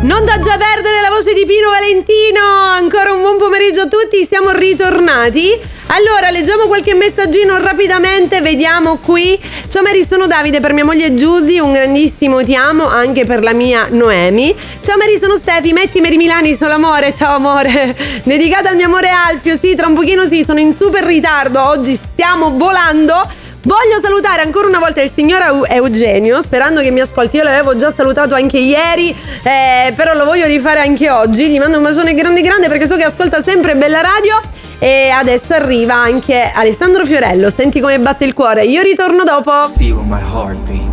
Non da già perdere la voce di Pino Valentino. Ancora un buon pomeriggio a tutti, siamo ritornati. Allora, leggiamo qualche messaggino rapidamente, vediamo qui. Ciao Mary, sono Davide, per mia moglie Giusy un grandissimo ti amo, anche per la mia Noemi. Ciao Mary, sono Stefi, metti Mary Milani, solo amore, ciao amore. Dedicata al mio amore Alfio, sì, tra un pochino sì, sono in super ritardo, oggi stiamo volando. Voglio salutare ancora una volta il signor Eugenio, sperando che mi ascolti. Io l'avevo già salutato anche ieri, però lo voglio rifare anche oggi. Gli mando un bacione grande grande perché so che ascolta sempre Bella Radio. E adesso arriva anche Alessandro Fiorello. Senti come batte il cuore. Io ritorno dopo. Feel my heartbeat.